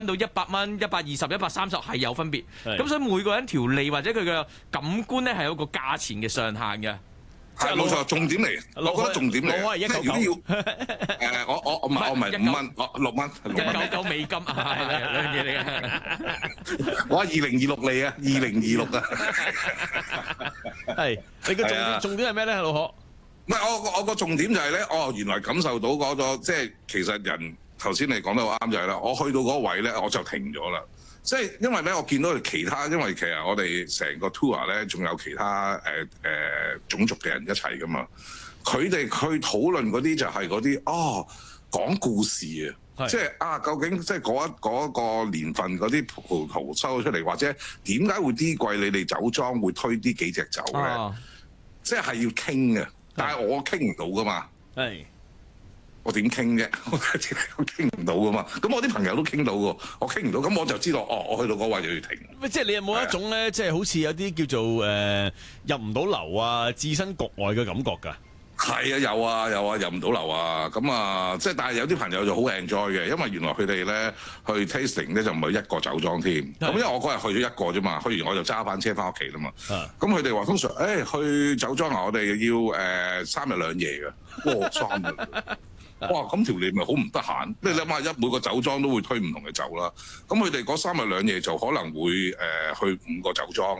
到100蚊、120、130係有分別。咁所以每個人條脷或者佢嘅感官咧係有個價錢嘅上限嘅。 係冇錯，重點嚟，我覺得重點嚟。 我係199， 如果要我唔係5蚊，我6蚊 199美金係兩樣嘢嚟嘅。 我2026嚟啊，2026啊。 係你嘅重點係咩咧，老何？ 唔係我個重點就係咧，原來感受到嗰個即係其實人頭先你講得好啱就係啦，我去到嗰位咧我就停咗啦。即係因為咧，我見到其他，因為其實我哋成個 tour 咧，仲有其他種族嘅人一齊噶嘛。佢哋去討論嗰啲就係嗰啲講故事啊，即係究竟即係嗰個年份嗰啲葡萄收咗出嚟，或者點解會啲貴？你哋酒莊會推啲幾隻酒咧？即係要傾嘅，但係我傾唔到噶嘛。係。我點傾啫？我傾唔到噶嘛。咁我啲朋友都傾到喎，我傾唔到，咁我就知道我去到嗰位就要停。 即係你有冇一種咧，即係好似有啲叫做入唔到流啊，置身局外嘅感覺㗎？係啊，有啊，入唔到流啊。咁即係但係有啲朋友就好 enjoy 嘅，因為原來佢哋咧去 tasting 咧就唔係一個酒莊添。咁因為我嗰日去咗一個啫嘛，去完我就揸翻車翻屋企啦嘛。咁佢哋話通常去酒莊我哋要3日2夜嘅。哇，3日！哇！咁條脷咪好唔得閒？你諗下，每個酒莊都會推唔同嘅酒啦。咁佢哋嗰3日2夜就可能會去5個酒莊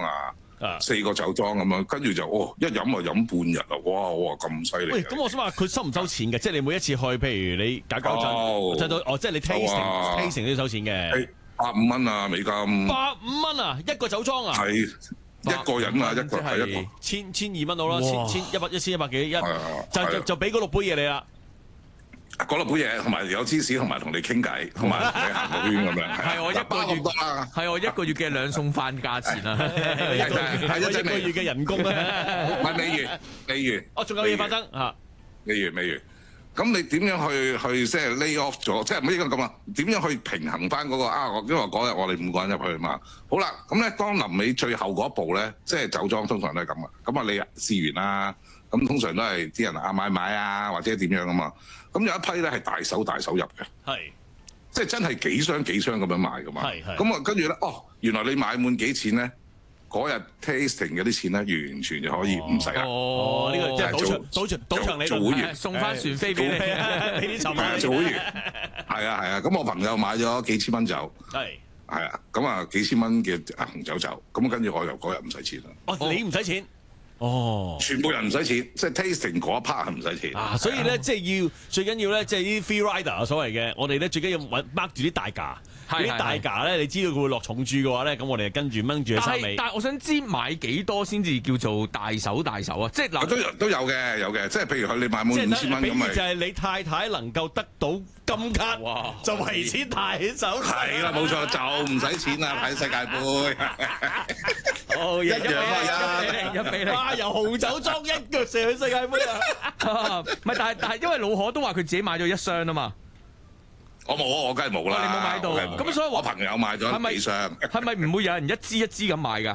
4個酒莊咁樣，跟住就一飲就飲半日啦！哇！咁犀利！ 喂，咁我想話佢收唔收錢嘅？即係你每一次去，譬如你搞陣，即係你 tasting 都要收錢嘅。 85蚊啊，美金。 85蚊啊，一個酒莊啊？ 係一個人啊，一個係一個。 1200蚊到啦，1100幾就俾嗰6杯嘢你啦。 嗰6杯嘢，同埋有芝士，同埋同你傾偈，同埋同你行個圈咁樣。 係我一個月嘅2餸飯價錢啊！ 係一個月嘅人工啊！ 未完， 仲有嘢發生嚇！ 未完。咁你點樣去即係 lay off 咗？即係唔應該咁啊？點樣去平衡翻嗰個因為嗰日我哋5個人入去嘛。好啦，咁咧當臨尾最後嗰一步咧，即係酒莊通常都係咁啊。咁你試完啦，咁通常都係啲人買啊，或者點樣啊嘛。咁有一批咧係大手入嘅，即係真係幾箱咁樣買噶嘛。咁跟住咧，原來你買滿幾錢咧？嗰日 tasting 嗰啲錢咧，完全就可以唔使啦。 呢個即係賭場理論， 做會員送翻船飛俾你， 俾啲籌碼。 做會員係啊。咁我朋友買咗幾千蚊酒，係啊。咁幾千蚊嘅紅酒酒，咁跟住我又嗰日唔使錢啦。 你唔使錢？ 全部人唔使錢，即係 tasting 嗰一 part 係唔使錢。 所以咧，即係最緊要咧，即係啲 free rider 所謂嘅，我哋咧最緊要mark住啲大價。啲大價咧，你知道佢會落重注嘅話咧，咁我哋就跟住掹住佢收尾。 但係我想知買幾多先至叫做大手啊？即係嗱， 都有嘅，即係譬如你買滿5000蚊咁咪。 就係你太太能夠得到金卡，就為之大手。 係啦，冇錯，就唔使錢啦，睇世界盃。 一樣俾你。 哇！由紅酒莊一腳射去世界盃啊！ 唔係，但係因為老何都話佢自己買咗1箱啊嘛。 我冇啊，我梗係冇啦。 你冇買到，咁所以我朋友買咗幾箱。 係咪唔會有人一支一支咁買㗎？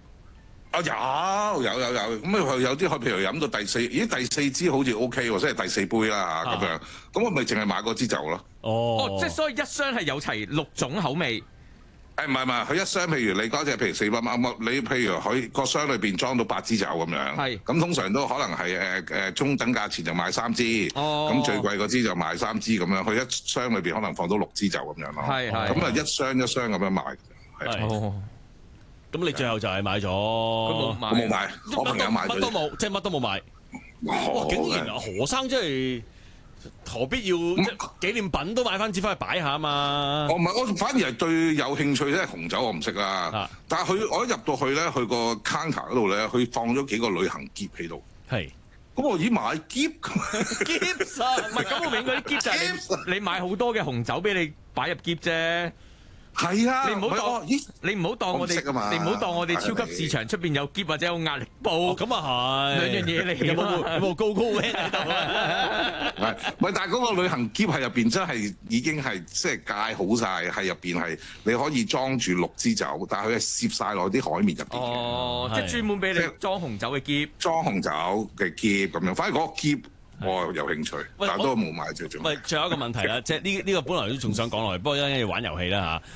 有，咁佢有啲譬如飲到第4支好似 OK 喎，即係第4杯啦咁樣。咁我咪淨係買嗰支酒咯。 即係所以1箱係有齊6種口味。 唔係，佢1箱譬如你嗰隻譬如400蚊，你譬如佢個箱裏邊裝到8支酒咁樣，咁通常都可能係中等價錢就買3支，咁最貴嗰支就買3支咁樣，佢1箱裏邊可能放到6支酒咁樣咯，咁1箱1箱咁樣賣。 咁你最後就係買咗？ 我冇買，我朋友買咗。 乜都冇，即係乜都冇買。哇！竟然何生真係〜何必要即係紀念品都買翻支翻去擺下啊嘛？ 唔係，我反而係對有興趣咧。紅酒我唔識啦，但係我一入到去咧，佢個 counter 嗰度咧，佢放咗幾個旅行篋喺度。咁我買篋唔係咁，我明嗰啲篋就係你買好多嘅紅酒俾你擺入篋啫。 係啊， 你唔好當我哋超級市場出邊有篋或者有壓力煲。 咁啊係兩樣嘢嚟。 有冇高嘅喺度啊？唔係，但係嗰個旅行篋係入邊真係已經係即係戒好晒，係入邊係你可以裝住6支酒，但係佢係攝晒落啲海綿入邊。 即係專門俾你裝紅酒嘅篋。 裝紅酒嘅篋咁樣，反而嗰個篋我有興趣，但都冇買啫，仲。 喂，最後一個問題啦，即係呢個本來都仲想講落去，不過一陣間要玩遊戲啦嚇。